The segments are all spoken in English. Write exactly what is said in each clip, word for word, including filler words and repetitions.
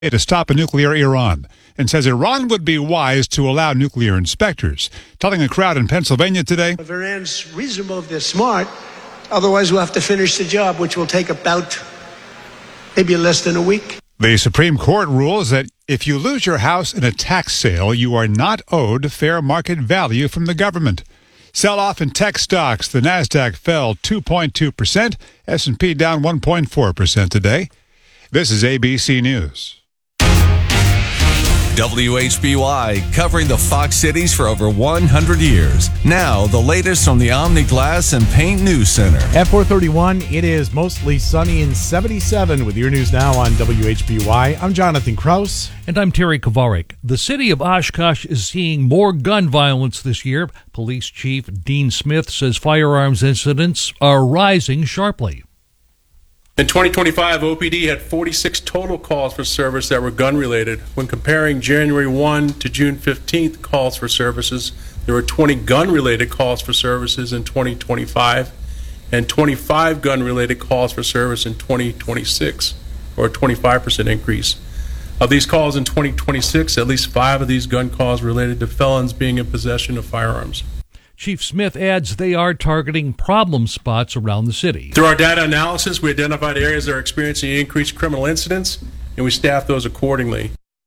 to stop a nuclear Iran and says Iran would be wise to allow nuclear inspectors, telling a crowd in Pennsylvania today. If Iran's reasonable, if they're smart, otherwise we'll have to finish the job, which will take about maybe less than a week. The Supreme Court rules that if you lose your house in a tax sale, you are not owed fair market value from the government. Sell-off in tech stocks. The Nasdaq fell two point two percent, S and P down one point four percent today. This is A B C News. W H B Y, covering the Fox cities for over one hundred years. Now, the latest from the Omni Glass and Paint News Center. At four thirty-one, it is mostly sunny and seventy-seven with your news now on W H B Y. I'm Jonathan Kraus. And I'm Terry Kovarik. The city of Oshkosh is seeing more gun violence this year. Police Chief Dean Smith says firearms incidents are rising sharply. In twenty twenty-five, O P D had forty-six total calls for service that were gun-related. When comparing January first to June fifteenth calls for services, there were twenty gun-related calls for services in twenty twenty-five and twenty-five gun-related calls for service in twenty twenty-six, or a twenty-five percent increase. Of these calls in twenty twenty-six, at least five of these gun calls related to felons being in possession of firearms. Chief Smith adds they are targeting problem spots around the city. Through our data analysis, we identified areas that are experiencing increased criminal incidents, and we staff those accordingly.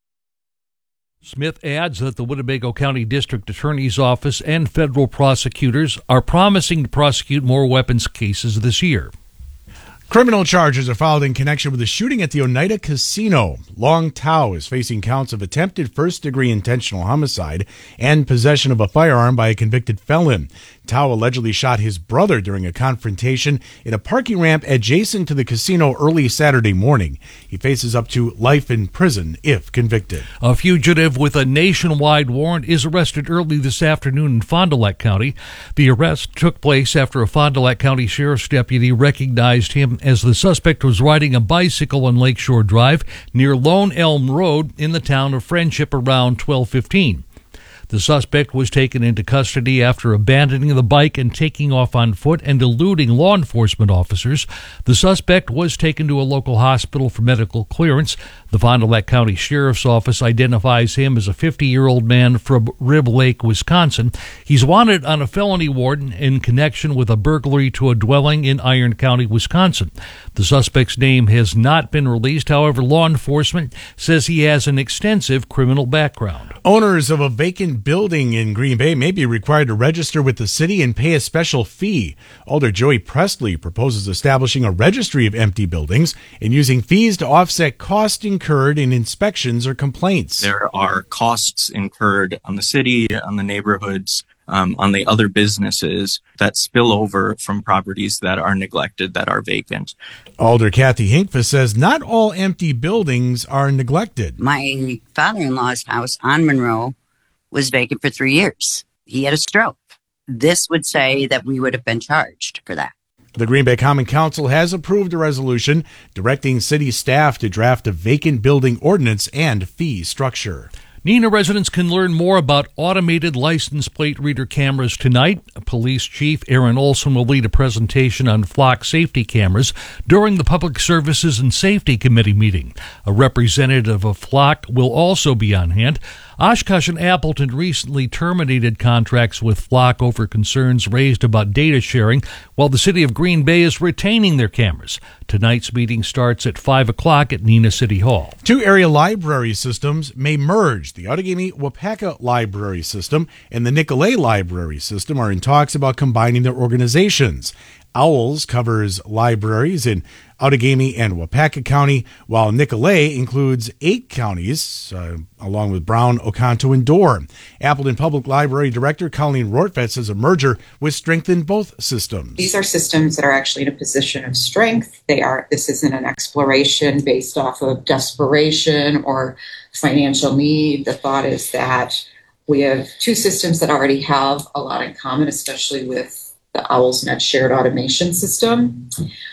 Smith adds that the Winnebago County District Attorney's Office and federal prosecutors are promising to prosecute more weapons cases this year. Criminal charges are filed in connection with the shooting at the Oneida Casino. Long Tao is facing counts of attempted first-degree intentional homicide and possession of a firearm by a convicted felon. Tao allegedly shot his brother during a confrontation in a parking ramp adjacent to the casino early Saturday morning. He faces up to life in prison if convicted. A fugitive with a nationwide warrant is arrested early this afternoon in Fond du Lac County. The arrest took place after a Fond du Lac County Sheriff's deputy recognized him as the suspect was riding a bicycle on Lakeshore Drive near Lone Elm Road in the town of Friendship around twelve fifteen. The suspect was taken into custody after abandoning the bike and taking off on foot and eluding law enforcement officers. The suspect was taken to a local hospital for medical clearance. The Fond du Lac County Sheriff's Office identifies him as a fifty-year-old man from Rib Lake, Wisconsin. He's wanted on a felony warrant in connection with a burglary to a dwelling in Iron County, Wisconsin. The suspect's name has not been released. However, law enforcement says he has an extensive criminal background. Owners of a vacant building in Green Bay may be required to register with the city and pay a special fee. Alder Joey Presley proposes establishing a registry of empty buildings and using fees to offset costs incurred in inspections or complaints. There are costs incurred on the city, on the neighborhoods, um, on the other businesses that spill over from properties that are neglected, that are vacant. Alder Kathy Hinkfus says not all empty buildings are neglected. My father-in-law's house on Monroe was vacant for three years. He had a stroke. This would say that we would have been charged for that. The Green Bay Common Council has approved a resolution directing city staff to draft a vacant building ordinance and fee structure. Neenah residents can learn more about automated license plate reader cameras tonight. Police Chief Aaron Olson will lead a presentation on flock safety cameras during the Public Services and Safety Committee meeting. A representative of Flock will also be on hand. Oshkosh and Appleton recently terminated contracts with Flock over concerns raised about data sharing, while the city of Green Bay is retaining their cameras. Tonight's meeting starts at five o'clock at Neenah City Hall. Two area library systems may merge. The Outagamie-Wapaka Library System and the Nicolet Library System are in talks about combining their organizations. OWLS covers libraries in Outagamie and Wapaka County, while Nicolet includes eight counties, uh, along with Brown, Oconto, and Dorr. Appleton Public Library Director Colleen Rortvedt says a merger would strengthen both systems. These are systems that are actually in a position of strength. They are. This isn't an exploration based off of desperation or financial need. The thought is that we have two systems that already have a lot in common, especially with the OWLSnet shared automation system.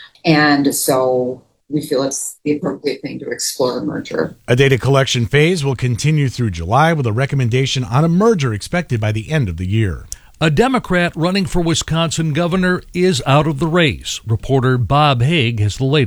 And so we feel it's the appropriate thing to explore a merger. A data collection phase will continue through July with a recommendation on a merger expected by the end of the year. A Democrat running for Wisconsin governor is out of the race. Reporter Bob Haig has the latest.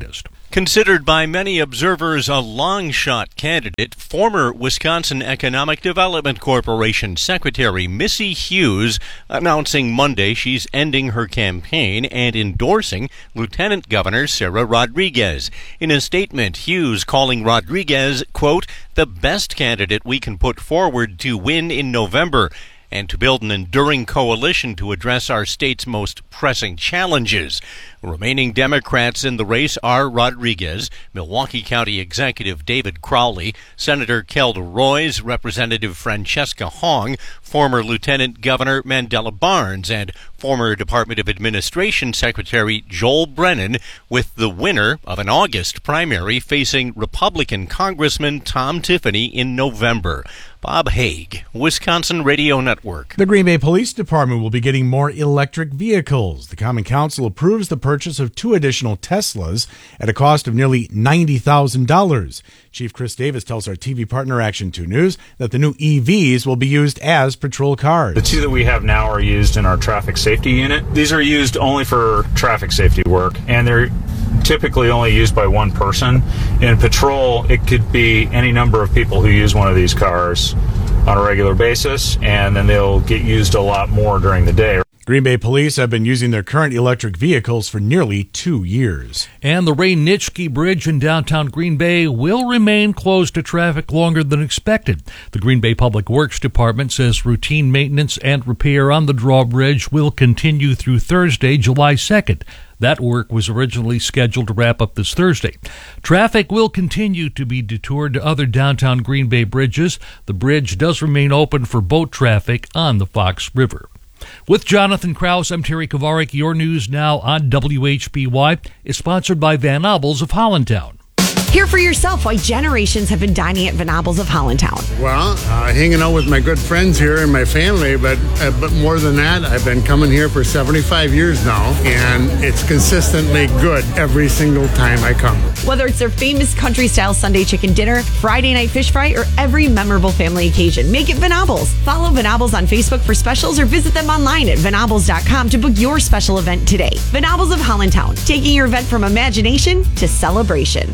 Considered by many observers a long-shot candidate, former Wisconsin Economic Development Corporation Secretary Missy Hughes announcing Monday she's ending her campaign and endorsing Lieutenant Governor Sarah Rodriguez. In a statement, Hughes calling Rodriguez, quote, the best candidate we can put forward to win in November and to build an enduring coalition to address our state's most pressing challenges. Remaining Democrats in the race are Rodriguez, Milwaukee County Executive David Crowley, Senator Kelda Roys, Representative Francesca Hong, former Lieutenant Governor Mandela Barnes, and former Department of Administration Secretary Joel Brennan, with the winner of an August primary facing Republican Congressman Tom Tiffany in November. Bob Haig, Wisconsin Radio Network. The Green Bay Police Department will be getting more electric vehicles. The Common Council approves the purchase of two additional Teslas at a cost of nearly ninety thousand dollars. Chief Chris Davis tells our T V partner Action two News that the new E Vs will be used as patrol cars. The two that we have now are used in our traffic safety unit. These are used only for traffic safety work, and they're typically only used by one person. In patrol, it could be any number of people who use one of these cars on a regular basis, and then they'll get used a lot more during the day. Green Bay police have been using their current electric vehicles for nearly two years. And the Ray-Nitschke Bridge in downtown Green Bay will remain closed to traffic longer than expected. The Green Bay Public Works Department says routine maintenance and repair on the drawbridge will continue through Thursday, July second. That work was originally scheduled to wrap up this Thursday. Traffic will continue to be detoured to other downtown Green Bay bridges. The bridge does remain open for boat traffic on the Fox River. With Jonathan Krause, I'm Terry Kovarik. Your news now on W H B Y is sponsored by Van Obels of Hollandtown. Hear for yourself why generations have been dining at Van Obels of Hollandtown. Well, uh, hanging out with my good friends here and my family, but uh, but more than that, I've been coming here for seventy-five years now, and it's consistently good every single time I come. Whether it's their famous country-style Sunday chicken dinner, Friday night fish fry, or every memorable family occasion, make it Van Obels. Follow Van Obels on Facebook for specials or visit them online at van obels dot com to book your special event today. Van Obels of Hollandtown, taking your event from imagination to celebration.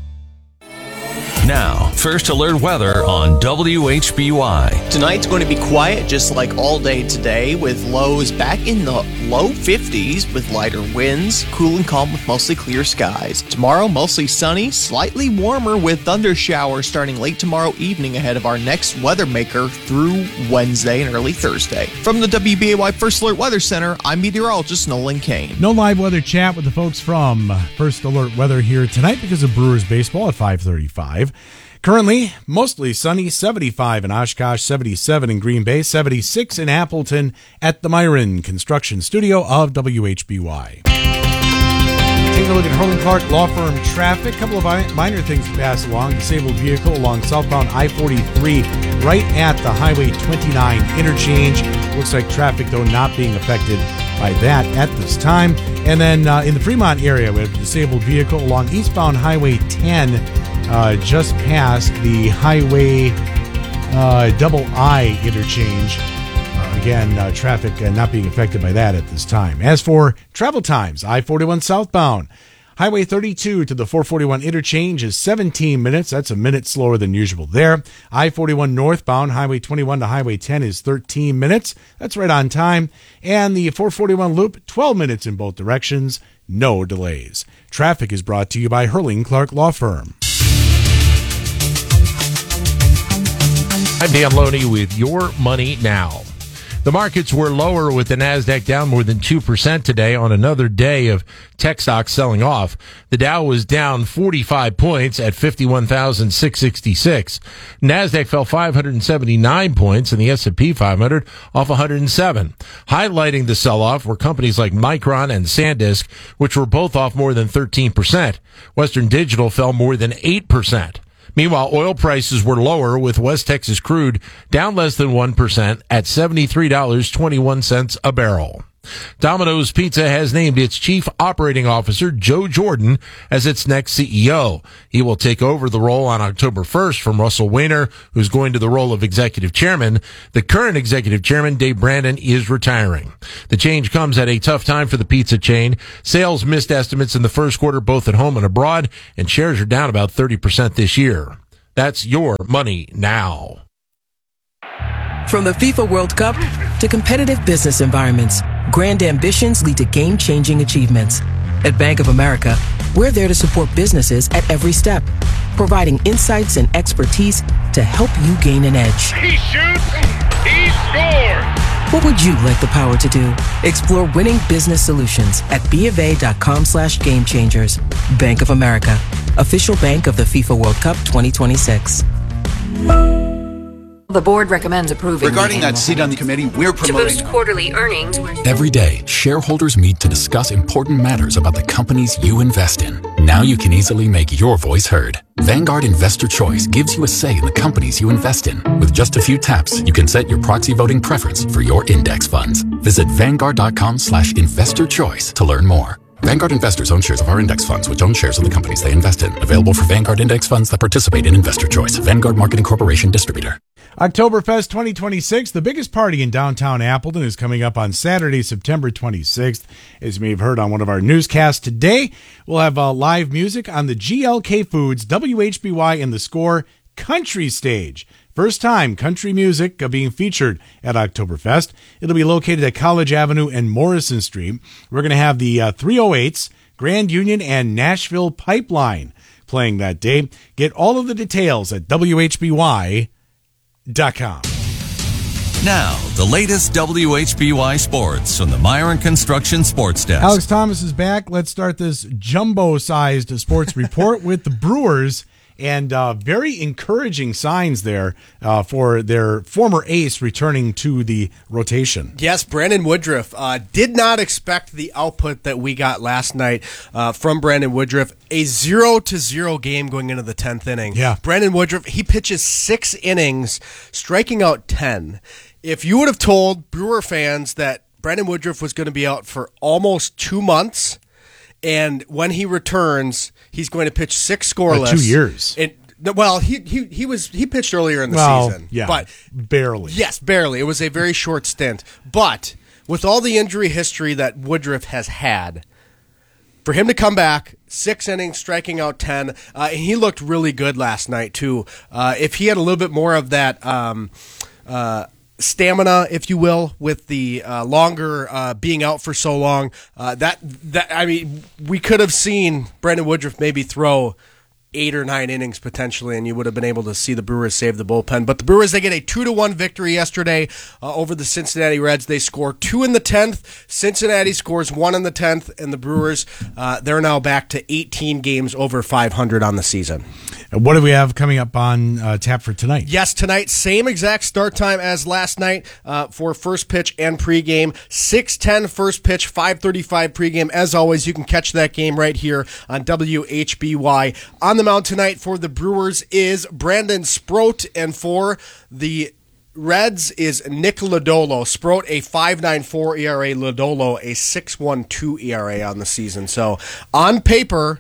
Now, First Alert weather on W H B Y. Tonight's going to be quiet just like all day today, with lows back in the low fifties with lighter winds, cool and calm with mostly clear skies. Tomorrow, mostly sunny, slightly warmer with thunder showers starting late tomorrow evening ahead of our next weather maker through Wednesday and early Thursday. From the W B A Y First Alert Weather Center, I'm meteorologist Nolan Kane. No live weather chat with the folks from First Alert Weather here tonight because of Brewers baseball at five thirty-five. Currently, mostly sunny, seventy-five in Oshkosh, seventy-seven in Green Bay, seventy-six in Appleton at the Myron Construction Studio of W H B Y. Taking a look at Herling Clark Law Firm traffic. A couple of minor things to pass along. Disabled vehicle along southbound I forty-three right at the Highway twenty-nine interchange. Looks like traffic, though, not being affected by that at this time. And then uh, in the Fremont area, we have a disabled vehicle along eastbound Highway ten, uh, just past the Highway uh, Double I interchange. Uh, again, uh, traffic uh, not being affected by that at this time. As for travel times, I forty-one southbound, Highway thirty-two to the four forty-one interchange is seventeen minutes. That's a minute slower than usual there. I forty-one northbound, Highway twenty-one to Highway ten is thirteen minutes. That's right on time. And the four forty-one loop, twelve minutes in both directions. No delays. Traffic is brought to you by Herling Clark Law Firm. I'm Dan Loney with Your Money Now. The markets were lower with the NASDAQ down more than two percent today on another day of tech stocks selling off. The Dow was down forty-five points at fifty-one thousand six hundred sixty-six. NASDAQ fell five hundred seventy-nine points and the S and P five hundred off one hundred seven. Highlighting the sell-off were companies like Micron and SanDisk, which were both off more than thirteen percent. Western Digital fell more than eight percent. Meanwhile, oil prices were lower, with West Texas crude down less than one percent at seventy-three dollars and twenty-one cents a barrel. Domino's Pizza has named its chief operating officer, Joe Jordan, as its next C E O. He will take over the role on October first from Russell Weiner, who's going to the role of executive chairman. The current executive chairman, Dave Brandon, is retiring. The change comes at a tough time for the pizza chain. Sales missed estimates in the first quarter, both at home and abroad, and shares are down about thirty percent this year. That's your money now. From the FIFA World Cup to competitive business environments, grand ambitions lead to game-changing achievements. At Bank of America, we're there to support businesses at every step, providing insights and expertise to help you gain an edge. He shoots, he scores! What would you like the power to do? Explore winning business solutions at BofA.com slash game changers. Bank of America, official bank of the FIFA World Cup twenty twenty-six. The board recommends approving. Regarding that seat on the committee, we're promoting. To boost quarterly earnings. Every day, shareholders meet to discuss important matters about the companies you invest in. Now you can easily make your voice heard. Vanguard Investor Choice gives you a say in the companies you invest in. With just a few taps, you can set your proxy voting preference for your index funds. Visit Vanguard.com slash investor choice to learn more. Vanguard investors own shares of our index funds, which own shares of the companies they invest in. Available for Vanguard index funds that participate in Investor Choice. Vanguard Marketing Corporation Distributor. Oktoberfest twenty twenty-six, the biggest party in downtown Appleton, is coming up on Saturday, September twenty-sixth. As you may have heard on one of our newscasts today, we'll have uh, live music on the G L K Foods, W H B Y, and The Score Country Stage. First time country music uh, being featured at Oktoberfest. It'll be located at College Avenue and Morrison Street. We're going to have the uh, three oh eights, Grand Union, and Nashville Pipeline playing that day. Get all of the details at W H B Y dot com. Now, the latest W H B Y sports from the Myron Construction Sports Desk. Alex Thomas is back. Let's start this jumbo-sized sports report with the Brewers. And uh, very encouraging signs there uh, for their former ace returning to the rotation. Yes, Brandon Woodruff uh, did not expect the output that we got last night uh, from Brandon Woodruff. A zero to zero game going into the tenth inning. Yeah. Brandon Woodruff, he pitches six innings, striking out ten. If you would have told Brewer fans that Brandon Woodruff was going to be out for almost two months, and when he returns, he's going to pitch six scoreless. Uh, two years. And, well, he, he he was he pitched earlier in the well, season. Yeah, but barely. Yes, barely. It was a very short stint. But with all the injury history that Woodruff has had, for him to come back, six innings, striking out ten, uh, and he looked really good last night, too. Uh, if he had a little bit more of that um, uh, stamina, if you will, with the uh, longer uh, being out for so long, uh, that that I mean, we could have seen Brandon Woodruff maybe throw eight or nine innings potentially, and you would have been able to see the Brewers save the bullpen. But the Brewers, they get a two to one victory yesterday uh, over the Cincinnati Reds. They score two in the tenth. Cincinnati scores one in the tenth, and the Brewers, uh, they're now back to eighteen games over five hundred on the season. And what do we have coming up on uh, tap for tonight? Yes, tonight, same exact start time as last night uh, for first pitch and pregame. six ten first pitch, five thirty-five pregame. As always, you can catch that game right here on W H B Y. On the mound tonight for the Brewers is Brandon Sproat, and for the Reds is Nick Lodolo. Sproat, a five point nine four E R A. Lodolo, a six point one two E R A on the season. So, on paper,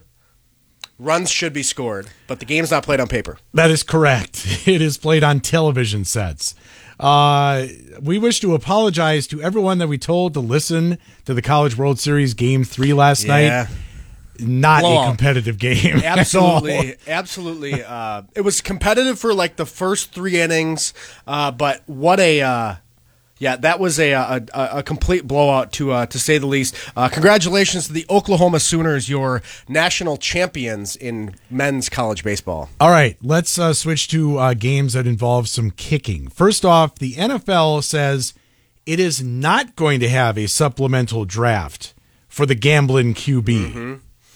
runs should be scored, but the game's not played on paper. That is correct. It is played on television sets. Uh, we wish to apologize to everyone that we told to listen to the College World Series Game three last Yeah. night. Not Blowout. a competitive game. Absolutely, absolutely. Uh, it was competitive for like the first three innings, uh, but what a uh, yeah, that was a a, a complete blowout to uh, to say the least. Uh, congratulations to the Oklahoma Sooners, your national champions in men's college baseball. All right, let's uh, switch to uh, games that involve some kicking. First off, the N F L says it is not going to have a supplemental draft for the gambling Q B. Mm-hmm.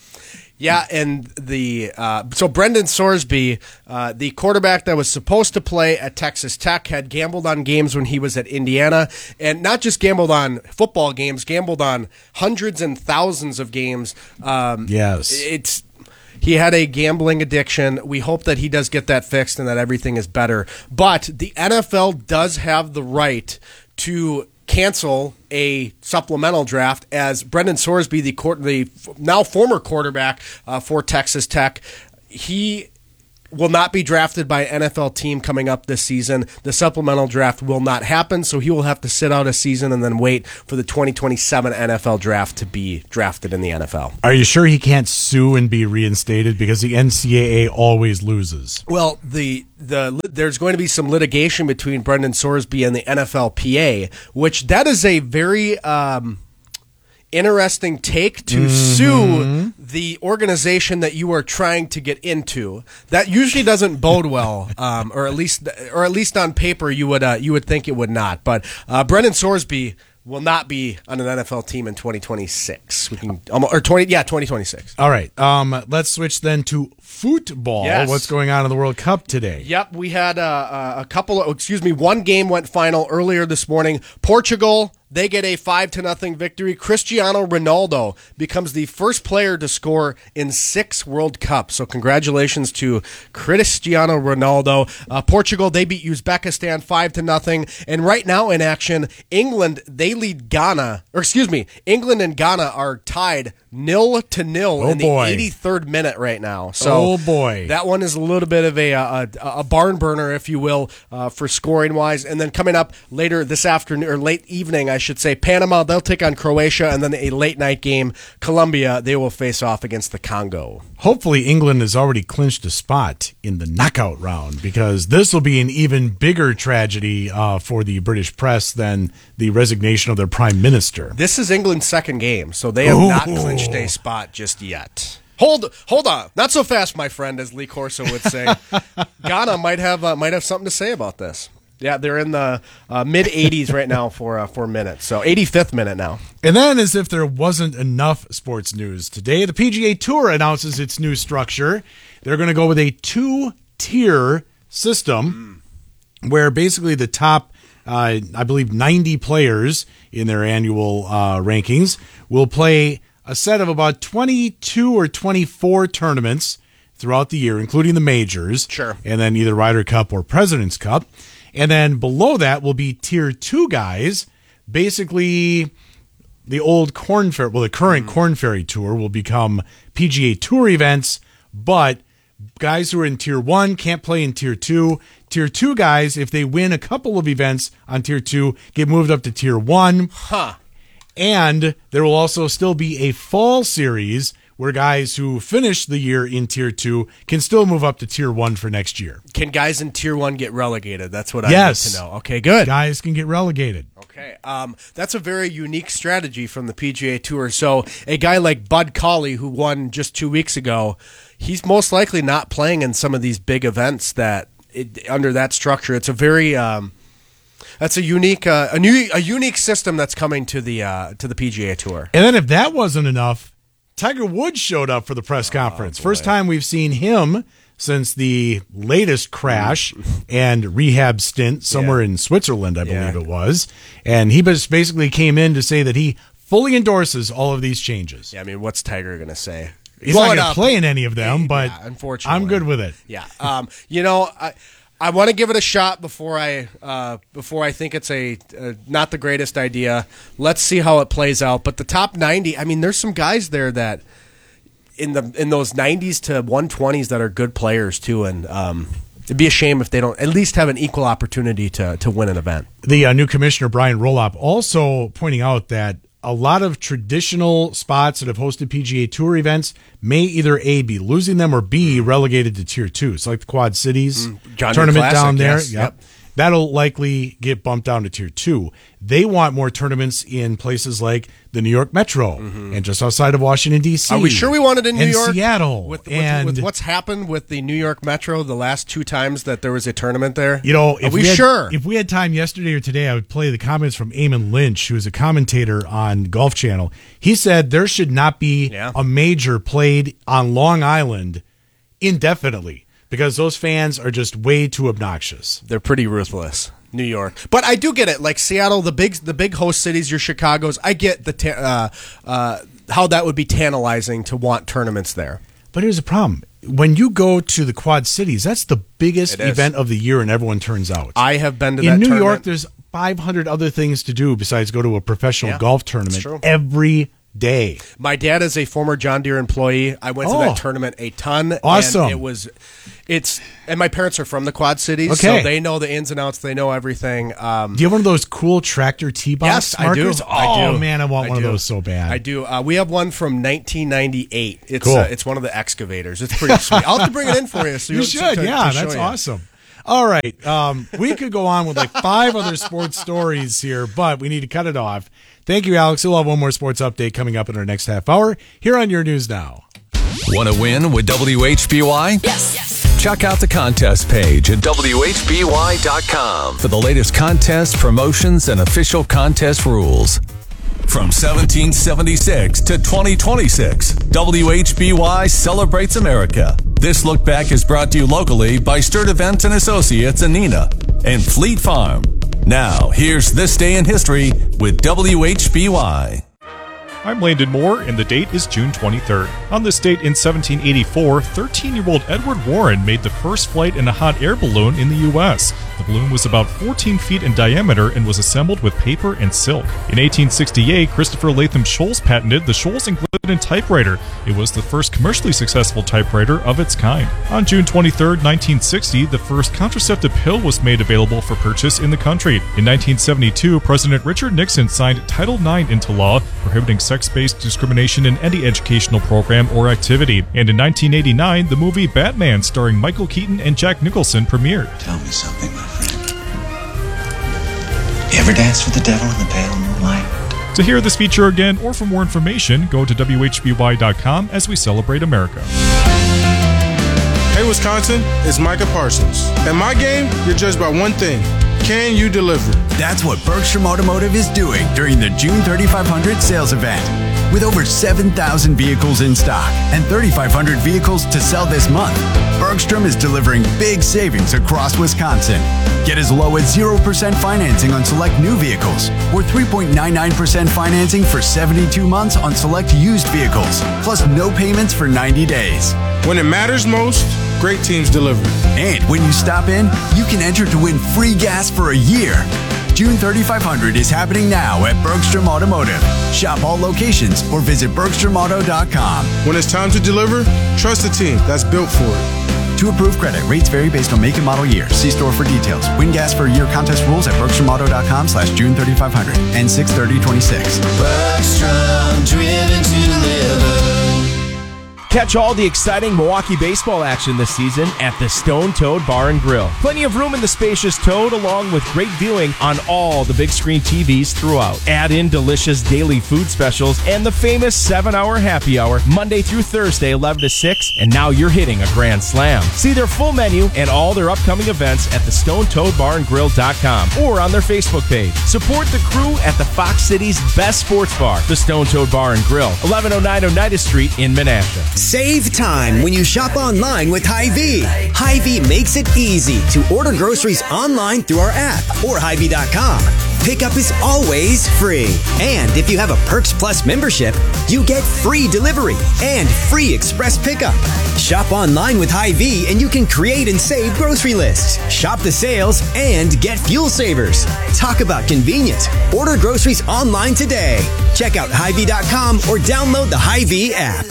Yeah, and the uh, so Brendan Sorsby, uh, the quarterback that was supposed to play at Texas Tech, had gambled on games when he was at Indiana, and not just gambled on football games, gambled on hundreds and thousands of games. Um, yes, it's he had a gambling addiction. We hope that he does get that fixed and that everything is better. But the N F L does have the right to cancel a supplemental draft, as Brendan Sorsby, the, court, the now former quarterback uh, for Texas Tech, he will not be drafted by an N F L team coming up this season. The supplemental draft will not happen, so he will have to sit out a season and then wait for the twenty twenty-seven N F L draft to be drafted in the N F L. Are you sure he can't sue and be reinstated, because the N C double A always loses? Well, the the there's going to be some litigation between Brendan Sorsby and the N F L P A, which that is a very um, interesting take to mm-hmm. sue the organization that you are trying to get into. That usually doesn't bode well, um, or at least, or at least on paper, you would uh, you would think it would not. But uh, Brendan Sorsby will not be on an N F L team in twenty twenty-six. We can or twenty, yeah, twenty twenty-six. All right, um, let's switch then to football. Yes. What's going on in the World Cup today? Yep, we had uh, a couple of, excuse me, one game went final earlier this morning. Portugal, they get a five to nothing victory. Cristiano Ronaldo becomes the first player to score in six World Cups. So congratulations to Cristiano Ronaldo. Uh, Portugal, they beat Uzbekistan five to nothing. And right now in action, England, they lead Ghana, or excuse me, England and Ghana are tied nil to nil oh in the boy. eighty-third minute right now. So oh boy, that one is a little bit of a a, a barn burner, if you will, uh, for scoring wise. And then coming up later this afternoon, or late evening, I should say, Panama, they'll take on Croatia, and then a late night game, Colombia, they will face off against the Congo. Hopefully England has already clinched a spot in the knockout round, because this will be an even bigger tragedy uh, for the British press than the resignation of their prime minister. This is England's second game, so they have Ooh. not clinched a spot just yet. Hold, hold on, not so fast, my friend, as Lee Corso would say. Ghana might have uh, might have something to say about this. Yeah, they're in the uh, mid eighties right now for uh, for minutes, so eighty-fifth minute now. And then, as if there wasn't enough sports news today, the P G A Tour announces its new structure. They're going to go with a two-tier system, mm. where basically the top, uh, I believe, ninety players in their annual uh, rankings will play a set of about twenty-two or twenty-four tournaments throughout the year, including the majors. Sure. And then either Ryder Cup or President's Cup. And then below that will be tier two guys. Basically, the old Corn Ferry, well, the current mm. Corn Ferry Tour will become P G A Tour events, but guys who are in tier one can't play in tier two. Tier two guys, if they win a couple of events on tier two, get moved up to tier one. Huh. And there will also still be a fall series where guys who finish the year in tier two can still move up to tier one for next year. Can guys in tier one get relegated? That's what I yes. need to know. Okay, good. Guys can get relegated. Okay, um, that's a very unique strategy from the P G A Tour. So a guy like Bud Cauley, who won just two weeks ago, he's most likely not playing in some of these big events that it, under that structure. It's a very um, that's a unique uh, a new a unique system that's coming to the uh, to the P G A Tour. And then if that wasn't enough, Tiger Woods showed up for the press conference. Oh, First time we've seen him since the latest crash and rehab stint somewhere yeah. in Switzerland, I believe yeah. it was. And he just basically came in to say that he fully endorses all of these changes. Yeah, I mean, what's Tiger going to say? He's Blow not going to play in any of them, but yeah, unfortunately, I'm good with it. Yeah. Um, you know, I... I want to give it a shot before I uh, before I think it's a uh, not the greatest idea. Let's see how it plays out. But the top ninety, I mean, there's some guys there that in the in those nineties to one twenties that are good players too, and um, it'd be a shame if they don't at least have an equal opportunity to to win an event. The uh, new commissioner Brian Roloff also pointing out that a lot of traditional spots that have hosted P G A Tour events may either A, be losing them, or B, relegated to Tier two. It's like the Quad Cities mm, tournament Classic, down there. Yes, yep. Yep. That'll likely get bumped down to Tier two. They want more tournaments in places like the New York Metro mm-hmm. and just outside of Washington, D C. Are we sure we want it in New and York? Seattle. With, with, and with what's happened with the New York Metro the last two times that there was a tournament there? You know, if Are we, we had, sure? If we had time yesterday or today, I would play the comments from Eamon Lynch, who is a commentator on Golf Channel. He said there should not be yeah. a major played on Long Island indefinitely because those fans are just way too obnoxious. They're pretty ruthless. New York, but I do get it. Like Seattle, the big the big host cities, your Chicago's. I get the ta- uh, uh, how that would be tantalizing to want tournaments there. But here's the problem: when you go to the Quad Cities, that's the biggest event of the year, and everyone turns out. I have been to in that New tournament. York. There's five hundred other things to do besides go to a professional Yeah, golf that's tournament true. every day. My dad is a former John Deere employee. I went to Oh. that tournament a ton. Awesome. And it was, it's, and my parents are from the Quad Cities, Okay. so they know the ins and outs. They know everything. Um, Do you have one of those cool tractor T-box yes, I do. markers? Oh, I do. man, I want I one do. of those so bad. I do. Uh, we have one from nineteen ninety-eight. It's Cool. uh, it's one of the excavators. It's pretty sweet. I'll have to bring it in for you. So You you'll- should, to- yeah, to show that's you. awesome. All right, um, we could go on with like five other sports stories here, but we need to cut it off. Thank you, Alex. We'll have one more sports update coming up in our next half hour here on Your News Now. Want to win with W H B Y? Yes. Check out the contest page at W H B Y dot com for the latest contests, promotions, and official contest rules. From seventeen seventy-six to twenty twenty-six, W H B Y celebrates America. This look back is brought to you locally by Sturt Events and Associates in Neenah and Fleet Farm. Now, here's This Day in History with W H B Y. I'm Landon Moore, and the date is June twenty-third. On this date in seventeen eighty-four, thirteen-year-old Edward Warren made the first flight in a hot air balloon in the U S. The balloon was about fourteen feet in diameter and was assembled with paper and silk. In eighteen sixty-eight, Christopher Latham Scholes patented the Scholes and Glidden typewriter. It was the first commercially successful typewriter of its kind. On June twenty-third, nineteen sixty, the first contraceptive pill was made available for purchase in the country. In nineteen seventy-two, President Richard Nixon signed Title nine into law, prohibiting sex-based discrimination in any educational program or activity. And in nineteen eighty-nine, the movie Batman, starring Michael Keaton and Jack Nicholson, premiered. Tell me something, my friend. You ever dance with the devil in the pale moonlight? To hear this feature again or for more information, go to W H B Y dot com as we celebrate America. Hey, Wisconsin, it's Micah Parsons. At my game, you're judged by one thing. Can you deliver? That's what Bergstrom Automotive is doing during the June thirty-five hundred sales event. With over seven thousand vehicles in stock and thirty-five hundred vehicles to sell this month, Bergstrom is delivering big savings across Wisconsin. Get as low as zero percent financing on select new vehicles or three point nine nine percent financing for seventy-two months on select used vehicles, plus no payments for ninety days. When it matters most, great teams deliver. And when you stop in, you can enter to win free gas for a year. June thirty-five hundred is happening now at Bergstrom Automotive. Shop all locations or visit bergstrom auto dot com. When it's time to deliver, trust the team that's built for it. To approve credit, rates vary based on make and model year. See store for details. Win gas for a year contest rules at bergstrom auto dot com slash June thirty-five hundred and six thirty twenty-six. Bergstrom, driven to deliver. Catch all the exciting Milwaukee baseball action this season at the Stone Toad Bar and Grill. Plenty of room in the spacious Toad, along with great viewing on all the big screen T Vs throughout. Add in delicious daily food specials and the famous seven hour happy hour, Monday through Thursday, eleven to six, and now you're hitting a grand slam. See their full menu and all their upcoming events at the stone toad bar and grill dot com or on their Facebook page. Support the crew at the Fox City's best sports bar, the Stone Toad Bar and Grill, eleven oh nine Oneida Street in Menasha. Save time when you shop online with Hy-Vee. Hy-Vee makes it easy to order groceries online through our app or Hy Vee dot com. Pickup is always free. And if you have a Perks Plus membership, you get free delivery and free express pickup. Shop online with Hy-Vee and you can create and save grocery lists. Shop the sales and get fuel savers. Talk about convenience. Order groceries online today. Check out Hy Vee dot com or download the Hy-Vee app.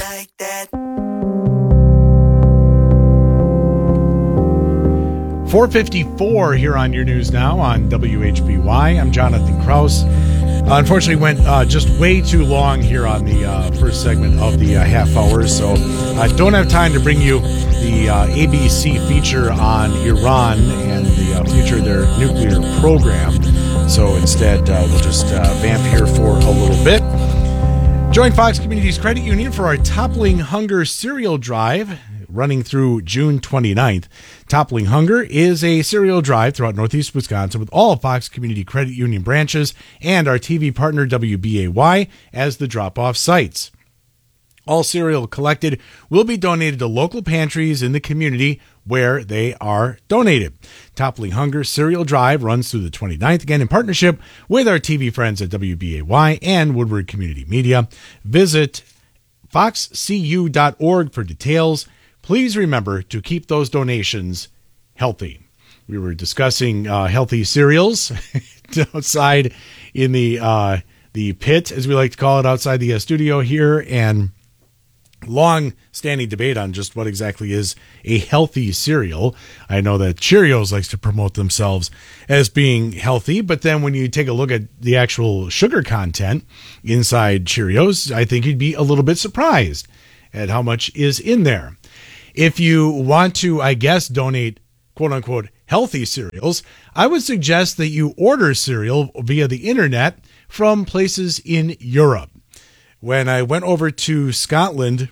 four fifty-four here on Your News Now on W H B Y. I'm Jonathan Kraus. Uh, unfortunately, went uh, just way too long here on the uh, first segment of the uh, half hour, so I don't have time to bring you the uh, A B C feature on Iran and the uh, future of their nuclear program. So instead, uh, we'll just uh, vamp here for a little bit. Join Fox Communities Credit Union for our Toppling Hunger cereal drive, running through June twenty-ninth. Toppling Hunger is a cereal drive throughout Northeast Wisconsin with all of Fox Community Credit Union branches and our T V partner W B A Y as the drop-off sites. All cereal collected will be donated to local pantries in the community where they are donated. Toppling Hunger cereal drive runs through the twenty-ninth, again in partnership with our T V friends at W B A Y and Woodward Community Media. Visit fox c u dot org for details. Please remember to keep those donations healthy. we were discussing uh, healthy cereals outside in the uh, the pit, as we like to call it, outside the uh, studio here, and long-standing debate on just what exactly is a healthy cereal. I know that Cheerios likes to promote themselves as being healthy, but then when you take a look at the actual sugar content inside Cheerios, I think you'd be a little bit surprised at how much is in there. If you want to, I guess, donate quote-unquote healthy cereals, I would suggest that you order cereal via the internet from places in Europe. When I went over to Scotland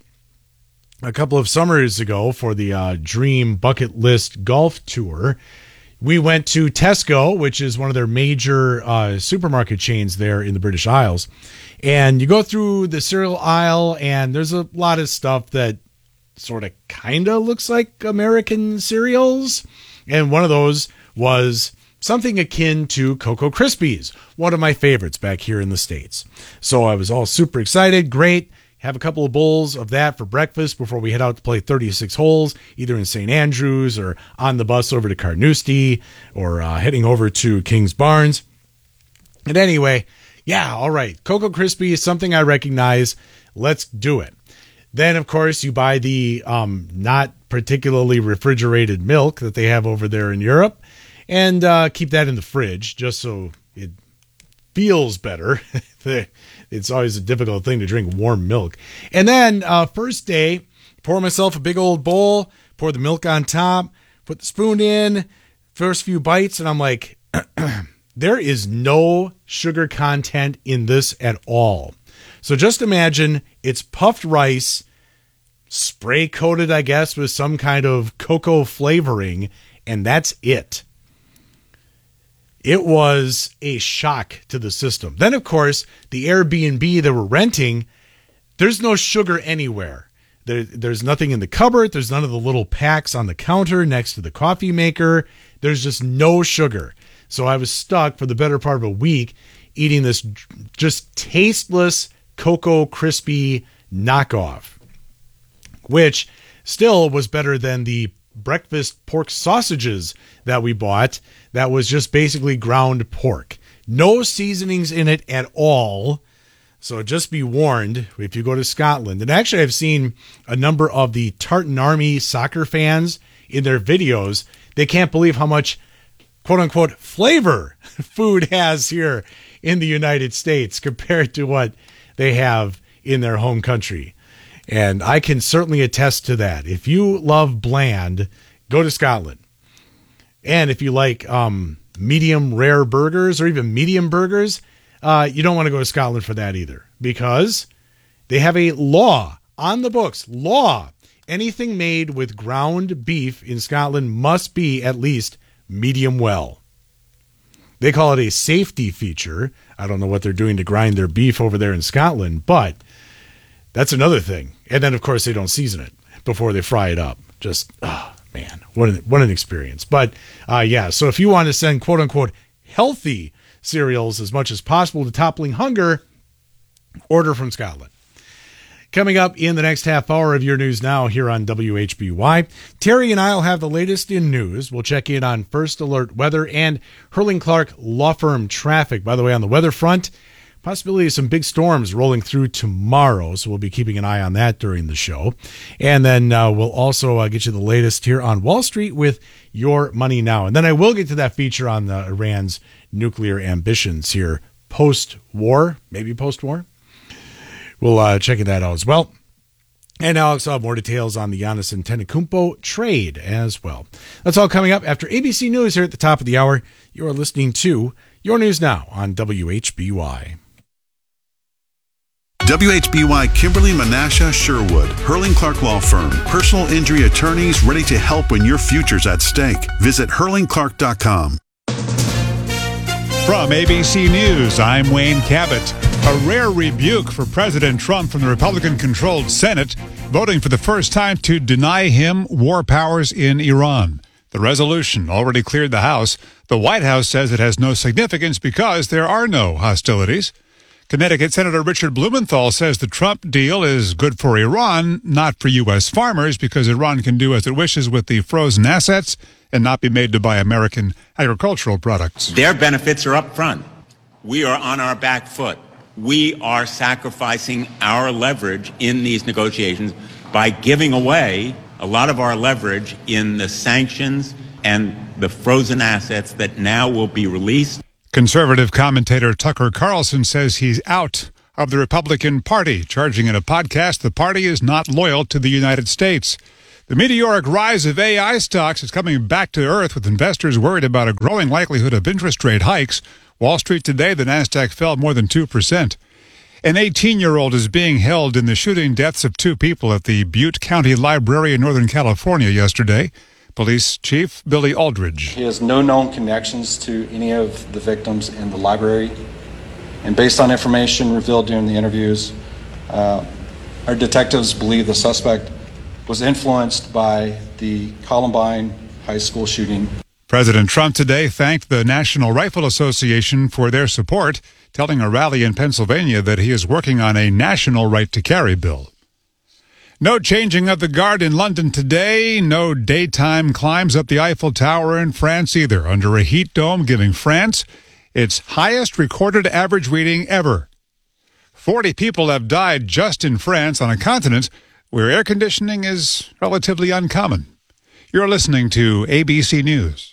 a couple of summers ago for the uh, Dream Bucket List Golf Tour, we went to Tesco, which is one of their major uh, supermarket chains there in the British Isles. And you go through the cereal aisle, and there's a lot of stuff that sort of kind of looks like American cereals. And one of those was something akin to Cocoa Krispies, one of my favorites back here in the States. So I was all super excited. Great. Have a couple of bowls of that for breakfast before we head out to play thirty-six holes, either in Saint Andrews or on the bus over to Carnoustie or uh, heading over to Kings Barnes. And anyway, yeah, all right. Cocoa Krispies is something I recognize. Let's do it. Then, of course, you buy the um, not particularly refrigerated milk that they have over there in Europe. And uh, keep that in the fridge just so it feels better. It's always a difficult thing to drink warm milk. And then uh, first day, pour myself a big old bowl, pour the milk on top, put the spoon in, first few bites, and I'm like, there is no sugar content in this at all. So just imagine it's puffed rice, spray coated, I guess, with some kind of cocoa flavoring, and that's it. It was a shock to the system. Then, of course, the Airbnb that we're renting, there's no sugar anywhere. There, there's nothing in the cupboard. There's none of the little packs on the counter next to the coffee maker. There's just no sugar. So I was stuck for the better part of a week eating this just tasteless Cocoa Crispy knockoff, which still was better than the breakfast pork sausages that we bought. That was just basically ground pork. No seasonings in it at all. So just be warned if you go to Scotland. And actually, I've seen a number of the Tartan Army soccer fans in their videos. They can't believe how much quote-unquote flavor food has here in the United States compared to what they have in their home country. And I can certainly attest to that. If you love bland, go to Scotland. And if you like um, medium rare burgers or even medium burgers, uh, you don't want to go to Scotland for that either, because they have a law on the books. Law. Anything made with ground beef in Scotland must be at least medium well. They call it a safety feature. I don't know what they're doing to grind their beef over there in Scotland, but that's another thing. And then, of course, they don't season it before they fry it up. Just, oh, man, what an, what an experience. But, uh, yeah, so if you want to send, quote-unquote, healthy cereals as much as possible to toppling hunger, order from Scotland. Coming up in the next half hour of Your News Now here on W H B Y, Terry and I will have the latest in news. We'll check in on First Alert weather and Hurling Clark Law Firm traffic. By the way, on the weather front, possibility of some big storms rolling through tomorrow, so we'll be keeping an eye on that during the show. And then uh, we'll also uh, get you the latest here on Wall Street with Your Money Now. And then I will get to that feature on the Iran's nuclear ambitions here post-war, maybe post-war. We'll uh, check that out as well. And Alex will have more details on the Giannis Antetokounmpo trade as well. That's all coming up after A B C News here at the top of the hour. You are listening to Your News Now on W H B Y. W H B Y Kimberly Menasha Sherwood, Hurling Clark Law Firm, personal injury attorneys ready to help when your future's at stake. Visit hurling clark dot com. From A B C News, I'm Wayne Cabot. A rare rebuke for President Trump from the Republican-controlled Senate, voting for the first time to deny him war powers in Iran. The resolution already cleared the House. The White House says it has no significance because there are no hostilities. Connecticut Senator Richard Blumenthal says the Trump deal is good for Iran, not for U S farmers, because Iran can do as it wishes with the frozen assets and not be made to buy American agricultural products. Their benefits are up front. We are on our back foot. We are sacrificing our leverage in these negotiations by giving away a lot of our leverage in the sanctions and the frozen assets that now will be released. Conservative commentator Tucker Carlson says he's out of the Republican Party, charging in a podcast the party is not loyal to the United States. The meteoric rise of A I stocks is coming back to earth, with investors worried about a growing likelihood of interest rate hikes. Wall Street today, the Nasdaq fell more than two percent. An eighteen-year-old is being held in the shooting deaths of two people at the Butte County Library in Northern California yesterday. Police Chief Billy Aldridge. He has no known connections to any of the victims in the library. And based on information revealed during the interviews, uh, our detectives believe the suspect was influenced by the Columbine High School shooting. President Trump today thanked the National Rifle Association for their support, telling a rally in Pennsylvania that he is working on a national right-to-carry bill. No changing of the guard in London today. No daytime climbs up the Eiffel Tower in France either, under a heat dome giving France its highest recorded average reading ever. Forty people have died just in France, on a continent where air conditioning is relatively uncommon. You're listening to A B C News.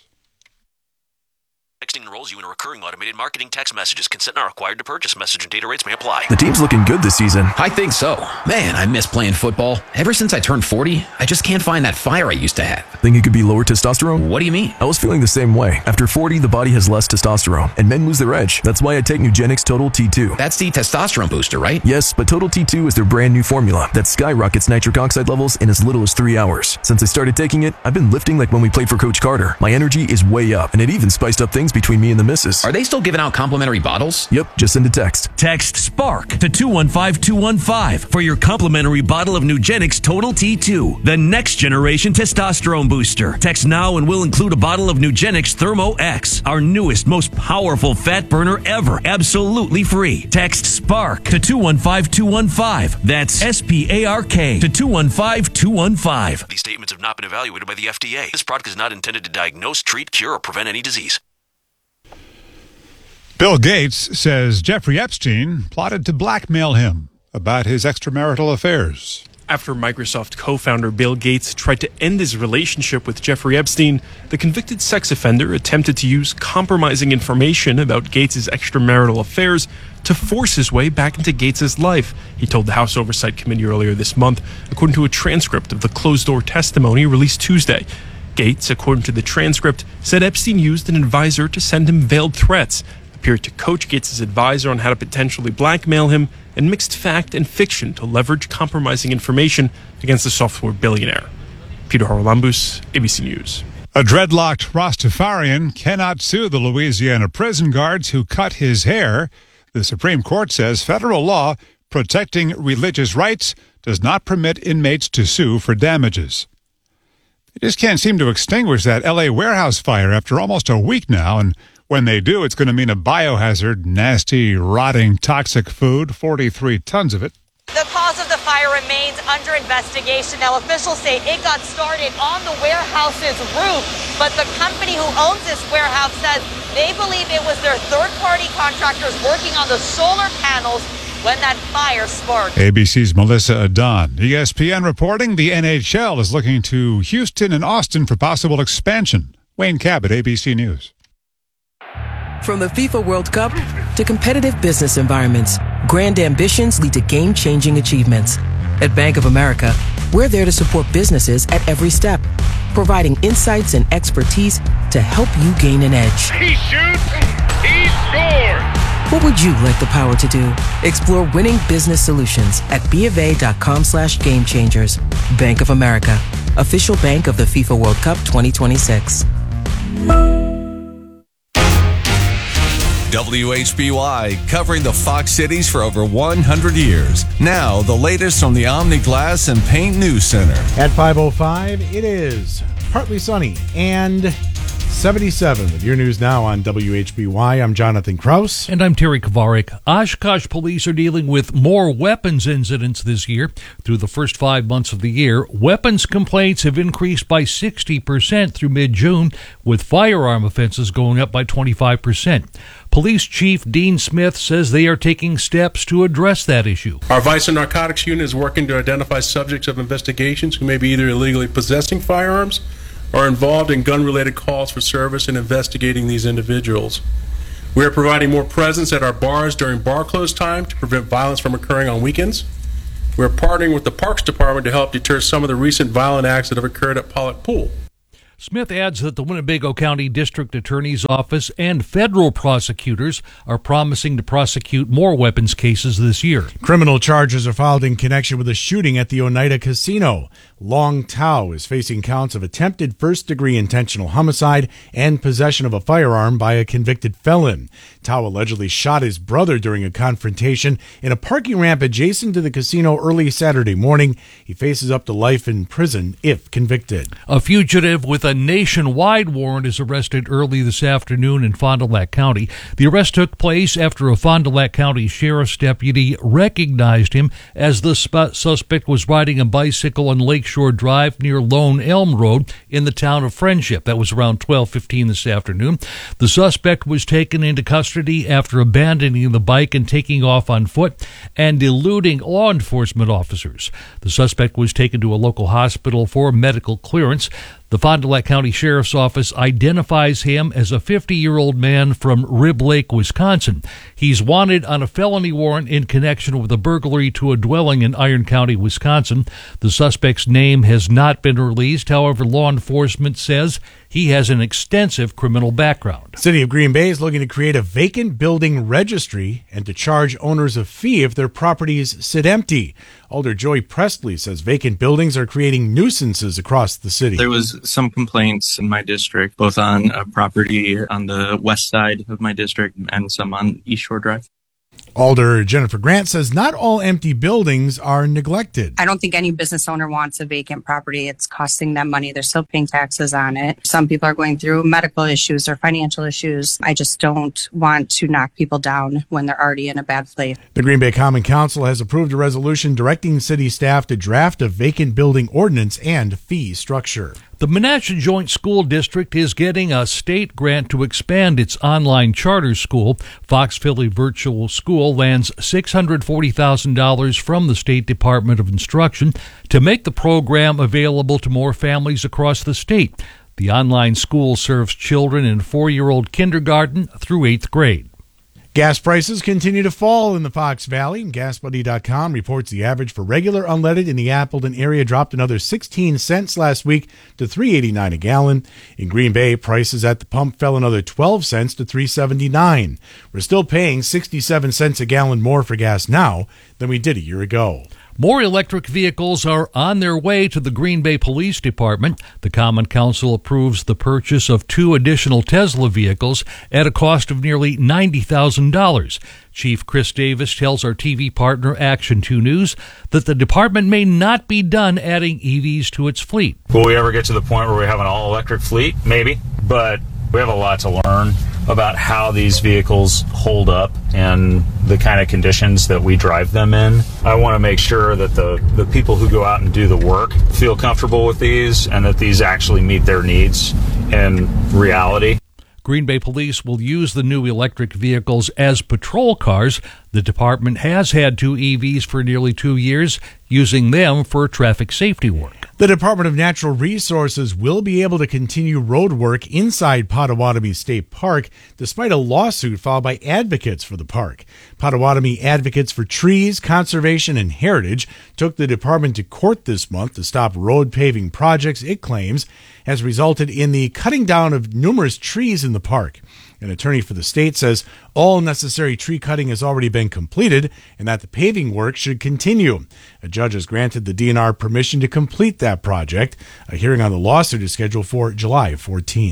Texting enrolls you in a recurring automated marketing text messages. Consent not required to purchase. Message and data rates may apply. The team's looking good this season. I think so. Man, I miss playing football. Ever since I turned forty, I just can't find that fire I used to have. Think it could be lower testosterone? What do you mean? I was feeling the same way. After forty, the body has less testosterone, and men lose their edge. That's why I take Nugenix Total T two. That's the testosterone booster, right? Yes, but Total T two is their brand new formula that skyrockets nitric oxide levels in as little as three hours. Since I started taking it, I've been lifting like when we played for Coach Carter. My energy is way up, and it even spiced up things between me and the missus. Are they still giving out complimentary bottles? Yep, just send a text. Text SPARK to two one five two one five for your complimentary bottle of Nugenix Total T two, the next generation testosterone booster. Text now and we'll include a bottle of Nugenix Thermo X, our newest, most powerful fat burner ever, absolutely free. Text SPARK to two one five two one five. That's S P A R K to two one five two one five. These statements have not been evaluated by the F D A. This product is not intended to diagnose, treat, cure, or prevent any disease. Bill Gates says Jeffrey Epstein plotted to blackmail him about his extramarital affairs. After Microsoft co-founder Bill Gates tried to end his relationship with Jeffrey Epstein, the convicted sex offender attempted to use compromising information about Gates' extramarital affairs to force his way back into Gates' life, he told the House Oversight Committee earlier this month, according to a transcript of the closed-door testimony released Tuesday. Gates, according to the transcript, said Epstein used an advisor to send him veiled threats, appeared to coach Gates' advisor on how to potentially blackmail him, and mixed fact and fiction to leverage compromising information against the software billionaire. Peter Harlambus, A B C News. A dreadlocked Rastafarian cannot sue the Louisiana prison guards who cut his hair. The Supreme Court says federal law protecting religious rights does not permit inmates to sue for damages. They just can't seem to extinguish that L A warehouse fire after almost a week now, and when they do, it's going to mean a biohazard, nasty, rotting, toxic food, forty-three tons of it. The cause of the fire remains under investigation. Now, officials say it got started on the warehouse's roof, but the company who owns this warehouse says they believe it was their third-party contractors working on the solar panels when that fire sparked. A B C's Melissa Adon. E S P N reporting the N H L is looking to Houston and Austin for possible expansion. Wayne Cabot, A B C News. From the FIFA World Cup to competitive business environments, grand ambitions lead to game-changing achievements. At Bank of America, we're there to support businesses at every step, providing insights and expertise to help you gain an edge. He shoots, he scores! What would you like the power to do? Explore winning business solutions at BofA.com slash game changers. Bank of America, official bank of the FIFA World Cup twenty twenty-six. W H B Y, covering the Fox cities for over one hundred years. Now, the latest from the Omni Glass and Paint News Center. At five oh five, it is partly sunny and seventy-seven with your news now on W H B Y. I'm Jonathan Kraus. And I'm Terry Kovarik. Oshkosh police are dealing with more weapons incidents this year. Through the first five months of the year, weapons complaints have increased by sixty percent through mid-June, with firearm offenses going up by twenty-five percent. Police Chief Dean Smith says they are taking steps to address that issue. Our Vice and Narcotics Unit is working to identify subjects of investigations who may be either illegally possessing firearms or involved in gun-related calls for service in investigating these individuals. We are providing more presence at our bars during bar close time to prevent violence from occurring on weekends. We are partnering with the Parks Department to help deter some of the recent violent acts that have occurred at Pollock Pool. Smith adds that the Winnebago County District Attorney's Office and federal prosecutors are promising to prosecute more weapons cases this year. Criminal charges are filed in connection with a shooting at the Oneida Casino. Long Tao is facing counts of attempted first-degree intentional homicide and possession of a firearm by a convicted felon. Tao allegedly shot his brother during a confrontation in a parking ramp adjacent to the casino early Saturday morning. He faces up to life in prison if convicted. A fugitive with a nationwide warrant is arrested early this afternoon in Fond du Lac County. The arrest took place after a Fond du Lac County Sheriff's deputy recognized him as the sp- suspect was riding a bicycle on Lakeshore Drive near Lone Elm Road in the town of Friendship. That was around twelve fifteen this afternoon. The suspect was taken into custody after abandoning the bike and taking off on foot and eluding law enforcement officers. The suspect was taken to a local hospital for medical clearance. The Fond du Lac County Sheriff's Office identifies him as a fifty-year-old man from Rib Lake, Wisconsin. He's wanted on a felony warrant in connection with a burglary to a dwelling in Iron County, Wisconsin. The suspect's name has not been released. However, law enforcement says he has an extensive criminal background. City of Green Bay is looking to create a vacant building registry and to charge owners a fee if their properties sit empty. Alder Joy Presley says vacant buildings are creating nuisances across the city. There was some complaints in my district, both on a property on the west side of my district and some on East Shore Drive. Alder Jennifer Grant says not all empty buildings are neglected. I don't think any business owner wants a vacant property. It's costing them money. They're still paying taxes on it. Some people are going through medical issues or financial issues. I just don't want to knock people down when they're already in a bad place. The Green Bay Common Council has approved a resolution directing city staff to draft a vacant building ordinance and fee structure. The Menasha Joint School District is getting a state grant to expand its online charter school. Fox Philly Virtual School lands six hundred forty thousand dollars from the State Department of Instruction to make the program available to more families across the state. The online school serves children in four-year-old kindergarten through eighth grade. Gas prices continue to fall in the Fox Valley. Gas Buddy dot com reports the average for regular unleaded in the Appleton area dropped another sixteen cents last week to three eighty-nine a gallon. In Green Bay, prices at the pump fell another twelve cents to three seventy-nine. We're still paying sixty-seven cents a gallon more for gas now than we did a year ago. More electric vehicles are on their way to the Green Bay Police Department. The Common Council approves the purchase of two additional Tesla vehicles at a cost of nearly ninety thousand dollars. Chief Chris Davis tells our T V partner Action two News that the department may not be done adding E Vs to its fleet. Will we ever get to the point where we have an all-electric fleet? Maybe, but we have a lot to learn about how these vehicles hold up and the kind of conditions that we drive them in. I want to make sure that the, the people who go out and do the work feel comfortable with these and that these actually meet their needs in reality. Green Bay Police will use the new electric vehicles as patrol cars. The department has had two E Vs for nearly two years, using them for traffic safety work. The Department of Natural Resources will be able to continue road work inside Potawatomi State Park despite a lawsuit filed by advocates for the park. Potawatomi Advocates for Trees, Conservation, and Heritage took the department to court this month to stop road paving projects it claims has resulted in the cutting down of numerous trees in the park. An attorney for the state says all necessary tree cutting has already been completed and that the paving work should continue. A judge has granted the D N R permission to complete that project. A hearing on the lawsuit is scheduled for July fourteenth.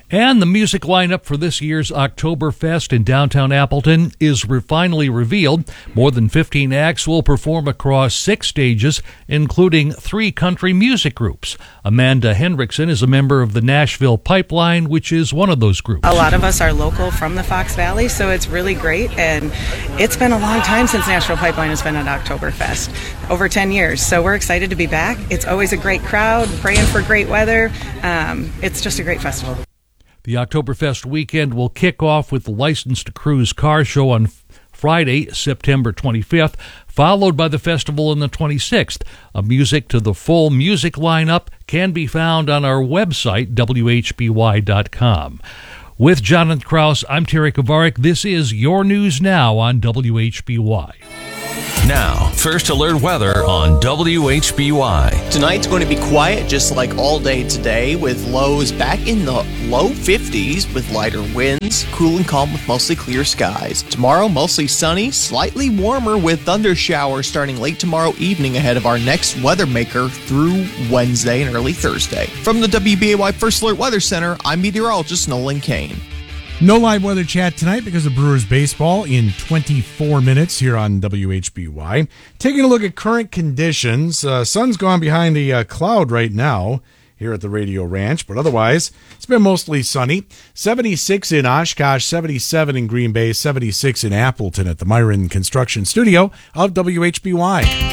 And the music lineup for this year's Oktoberfest in downtown Appleton is re- finally revealed. More than fifteen acts will perform across six stages, including three country music groups. Amanda Hendrickson is a member of the Nashville Pipeline, which is one of those groups. A lot of us are local from the Fox Valley, so it's really great. And it's been a long time since Nashville Pipeline has been at Oktoberfest, over ten years. So we're excited to be back. It's always a great crowd, praying for great weather. Um, it's just a great festival. The Oktoberfest weekend will kick off with the License to Cruise car show on Friday, September twenty-fifth, followed by the festival on the twenty-sixth. A music to the full music lineup can be found on our website, W H B Y dot com. With Jonathan Krause, I'm Terry Kovarik. This is Your News Now on W H B Y. Now, First Alert weather on W H B Y. Tonight's going to be quiet just like all day today, with lows back in the low fifties with lighter winds, cool and calm with mostly clear skies. Tomorrow, mostly sunny, slightly warmer with thunder showers starting late tomorrow evening ahead of our next weather maker through Wednesday and early Thursday. From the W B A Y First Alert Weather Center, I'm meteorologist Nolan Kane. No live weather chat tonight because of Brewers baseball in twenty-four minutes here on W H B Y. Taking a look at current conditions, uh, sun's gone behind a uh, cloud right now here at the Radio Ranch, but otherwise it's been mostly sunny. seventy-six in Oshkosh, seventy-seven in Green Bay, seventy-six in Appleton at the Myron Construction Studio of W H B Y.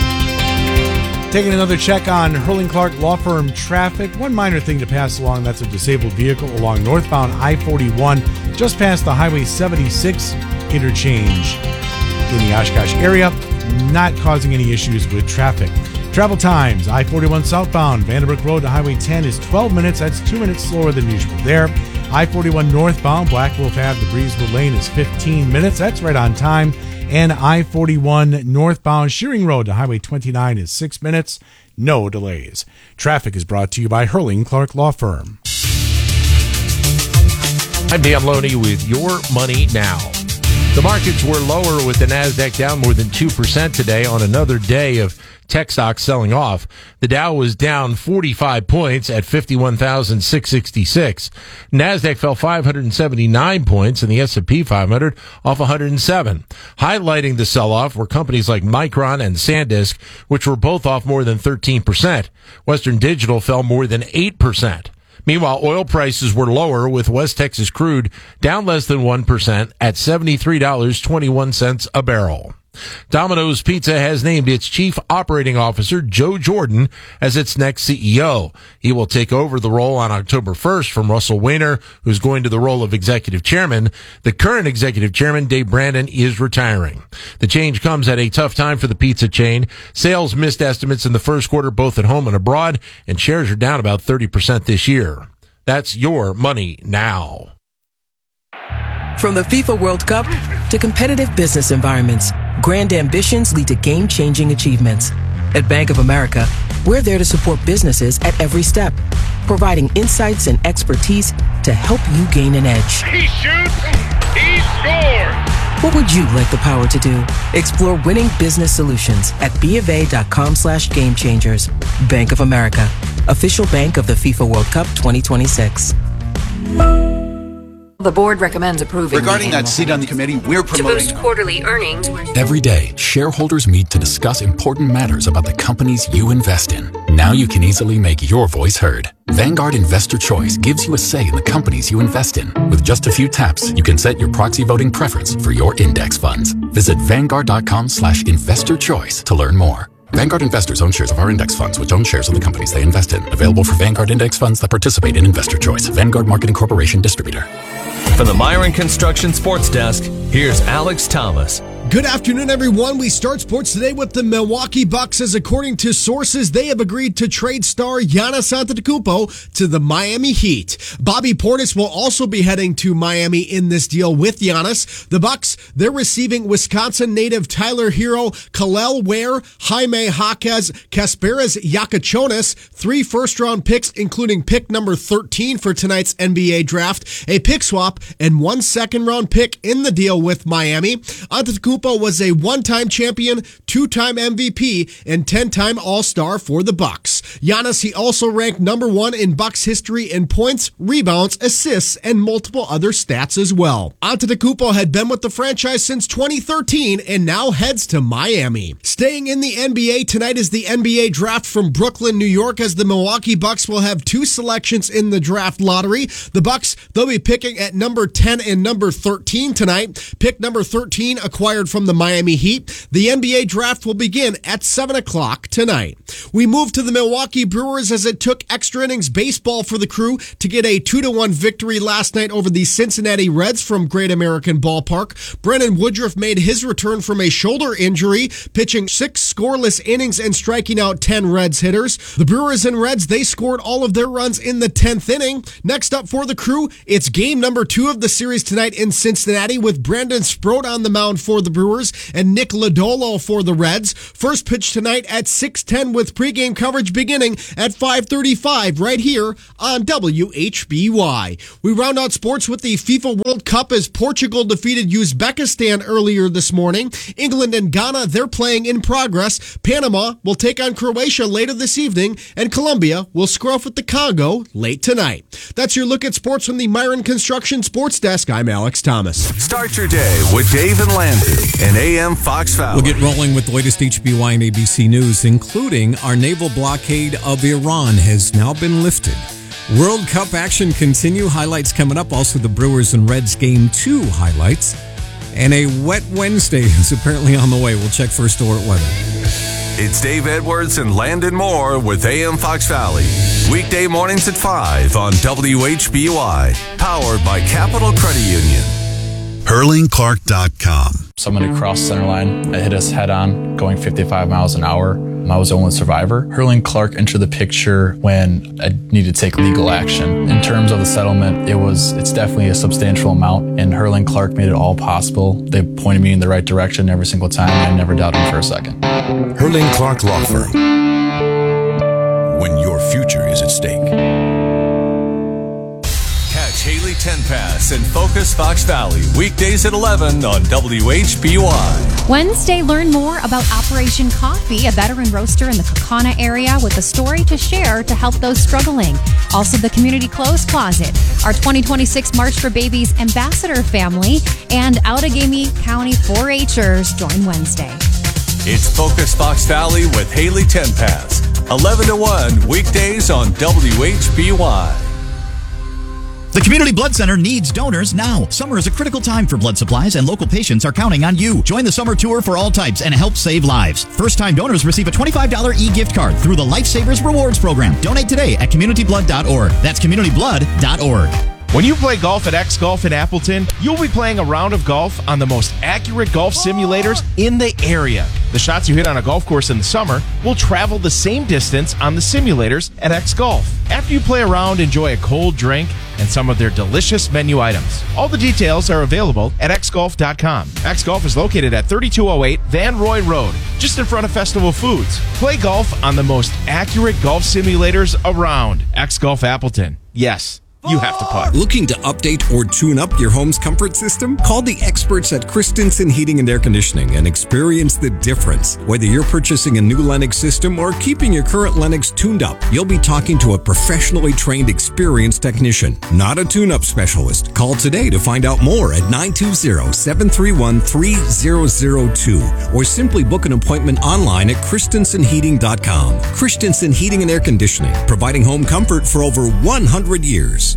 Taking another check on Hurling Clark Law Firm traffic. One minor thing to pass along, that's a disabled vehicle along northbound I forty-one, just past the Highway seventy-six interchange in the Oshkosh area, not causing any issues with traffic. Travel times, I forty-one southbound, Vanderbrook Road to Highway ten is twelve minutes. That's two minutes slower than usual there. I forty-one northbound, Black Wolf Ave to Breezeville Lane is fifteen minutes. That's right on time. And I forty-one northbound Shearing Road to Highway twenty-nine is six minutes. No delays. Traffic is brought to you by Hurling Clark Law Firm. I'm Dan Loney with Your Money Now. The markets were lower with the Nasdaq down more than two percent today on another day of tech stocks selling off. The Dow was down forty-five points at fifty-one thousand six hundred sixty-six. Nasdaq fell five hundred seventy-nine points and the S and P five hundred off one hundred seven. Highlighting the sell-off were companies like Micron and SanDisk, which were both off more than thirteen percent. Western Digital fell more than eight percent. Meanwhile, oil prices were lower, with West Texas crude down less than one percent at seventy-three dollars and twenty-one cents a barrel. Domino's Pizza has named its chief operating officer, Joe Jordan, as its next C E O. He will take over the role on October first from Russell Weiner, who's going to the role of executive chairman. The current executive chairman, Dave Brandon, is retiring. The change comes at a tough time for the pizza chain. Sales missed estimates in the first quarter, both at home and abroad, and shares are down about thirty percent this year. That's Your Money Now. From the FIFA World Cup to competitive business environments, grand ambitions lead to game-changing achievements. At Bank of America, we're there to support businesses at every step, providing insights and expertise to help you gain an edge. He shoots, he scores! What would you like the power to do? Explore winning business solutions at BofA.com slash game changers. Bank of America, official bank of the FIFA World Cup twenty twenty-six. The board recommends approving. Regarding that seat on the committee, we're promoting. To boost quarterly earnings. Every day, shareholders meet to discuss important matters about the companies you invest in. Now you can easily make your voice heard. Vanguard Investor Choice gives you a say in the companies you invest in. With just a few taps, you can set your proxy voting preference for your index funds. Visit Vanguard.com slash investor choice to learn more. Vanguard investors own shares of our index funds, which own shares of the companies they invest in. Available for Vanguard index funds that participate in Investor Choice. Vanguard Marketing Corporation Distributor. From the Myron Construction Sports Desk, here's Alex Thomas. Good afternoon, everyone. We start sports today with the Milwaukee Bucks, as according to sources, they have agreed to trade star Giannis Antetokounmpo to the Miami Heat. Bobby Portis will also be heading to Miami in this deal with Giannis. The Bucks, they're receiving Wisconsin native Tyler Hero, Kel'el Ware, Jaime Jaquez, Kasparas Yakachonis, three first-round picks, including pick number thirteen for tonight's N B A draft, a pick swap, and one second-round pick in the deal with Miami. Antetokounmpo Antetokounmpo was a one-time champion, two-time M V P, and ten-time All-Star for the Bucks. Giannis, he also ranked number one in Bucks history in points, rebounds, assists, and multiple other stats as well. Antetokounmpo had been with the franchise since twenty thirteen and now heads to Miami. Staying in the N B A, tonight is the N B A draft from Brooklyn, New York, as the Milwaukee Bucks will have two selections in the draft lottery. The Bucks, they'll be picking at number ten and number thirteen tonight. Pick number thirteen acquired from the Miami Heat. The N B A draft will begin at seven o'clock tonight. We move to the Milwaukee Brewers as it took extra innings baseball for the crew to get a two to one victory last night over the Cincinnati Reds from Great American Ballpark. Brennan Woodruff made his return from a shoulder injury, pitching six scoreless innings and striking out ten Reds hitters. The Brewers and Reds, they scored all of their runs in the tenth inning. Next up for the crew, it's game number two of the series tonight in Cincinnati with Brandon Sproat on the mound for the Brewers and Nick Lodolo for the Reds. First pitch tonight at six ten with pregame coverage beginning at five thirty-five right here on W H B Y. We round out sports with the FIFA World Cup as Portugal defeated Uzbekistan earlier this morning. England and Ghana, they're playing in progress. Panama will take on Croatia later this evening, and Colombia will square off with the Congo late tonight. That's your look at sports from the Myron Construction Sports Desk. I'm Alex Thomas. Start your day with Dave and Landry and A M Fox Valley. We'll get rolling with the latest H B Y and A B C news, including our naval blockade of Iran has now been lifted. World Cup action continue. Highlights coming up. Also, the Brewers and Reds Game two highlights. And a wet Wednesday is apparently on the way. We'll check first alert weather. It's Dave Edwards and Landon Moore with A M Fox Valley. Weekday mornings at five on W H B Y. Powered by Capital Credit Union. Hurling Clark dot com. Someone had crossed center line. It hit us head on, going fifty-five miles an hour. I was the only survivor. Hurling Clark entered the picture when I needed to take legal action. In terms of the settlement, it was it's definitely a substantial amount, and Hurling Clark made it all possible. They pointed me in the right direction every single time, and I never doubted them for a second. Hurling Clark Law Firm. When your future is at stake. Haley Tenpass and Focus Fox Valley, weekdays at eleven on W H B Y. Wednesday, learn more about Operation Coffee, a veteran roaster in the Kaukauna area with a story to share to help those struggling. Also, the Community Clothes Closet, our twenty twenty-six March for Babies ambassador family, and Outagamie County four H'ers join Wednesday. It's Focus Fox Valley with Haley Tenpass, eleven to one, weekdays on W H B Y. The Community Blood Center needs donors now. Summer is a critical time for blood supplies, and local patients are counting on you. Join the summer tour for all types and help save lives. First-time donors receive a twenty-five dollars e-gift card through the Lifesavers Rewards Program. Donate today at community blood dot org. That's community blood dot org. When you play golf at X Golf in Appleton, you'll be playing a round of golf on the most accurate golf simulators in the area. The shots you hit on a golf course in the summer will travel the same distance on the simulators at X Golf. After you play around, enjoy a cold drink and some of their delicious menu items. All the details are available at x golf dot com. X Golf is located at thirty-two oh eight Van Roy Road, just in front of Festival Foods. Play golf on the most accurate golf simulators around. X Golf Appleton. Yes, you have to putt. Looking to update or tune up your home's comfort system? Call the experts at Christensen Heating and Air Conditioning and experience the difference. Whether you're purchasing a new Lennox system or keeping your current Lennox tuned up, you'll be talking to a professionally trained, experienced technician, not a tune-up specialist. Call today to find out more at nine two zero, seven three one, three zero zero two or simply book an appointment online at Christensen Heating dot com. Christensen Heating and Air Conditioning, providing home comfort for over one hundred years.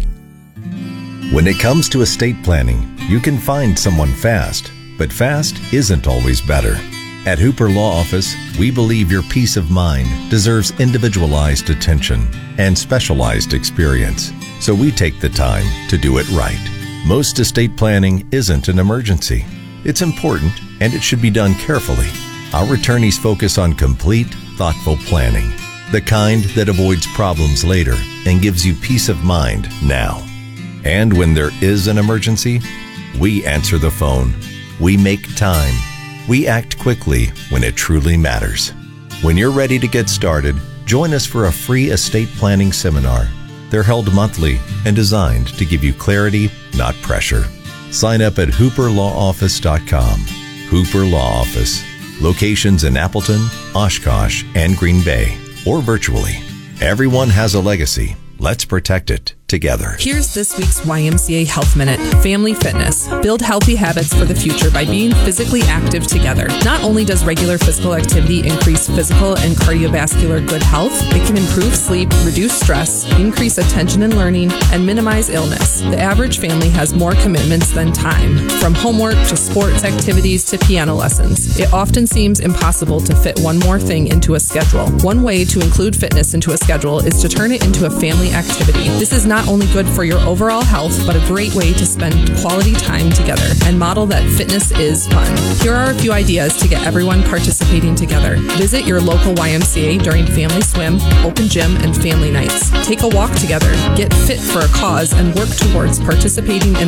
When it comes to estate planning, you can find someone fast, but fast isn't always better. At Hooper Law Office, we believe your peace of mind deserves individualized attention and specialized experience, so we take the time to do it right. Most estate planning isn't an emergency. It's important, and it should be done carefully. Our attorneys focus on complete, thoughtful planning, the kind that avoids problems later and gives you peace of mind now. And when there is an emergency, we answer the phone. We make time. We act quickly when it truly matters. When you're ready to get started, join us for a free estate planning seminar. They're held monthly and designed to give you clarity, not pressure. Sign up at hooper law office dot com. Hooper Law Office. Locations in Appleton, Oshkosh, and Green Bay, or virtually. Everyone has a legacy. Let's protect it together. Here's this week's Y M C A Health Minute. Family Fitness. Build healthy habits for the future by being physically active together. Not only does regular physical activity increase physical and cardiovascular good health, it can improve sleep, reduce stress, increase attention and learning, and minimize illness. The average family has more commitments than time, from homework to sports activities to piano lessons. It often seems impossible to fit one more thing into a schedule. One way to include fitness into a schedule is to turn it into a family activity. This is not only good for your overall health, but a great way to spend quality time together and model that fitness is fun. Here are a few ideas to get everyone participating together. Visit your local Y M C A during family swim, open gym, and family nights. Take a walk together, get fit for a cause, and work towards participating in